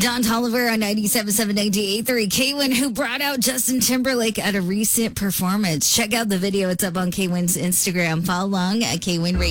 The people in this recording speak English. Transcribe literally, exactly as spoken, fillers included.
Don Tolliver on ninety-seven point seven, ninety-eight point three. K-Win, who brought out Justin Timberlake at a recent performance. Check out the video. It's up on K-Win's Instagram. Follow along at K-Win Radio.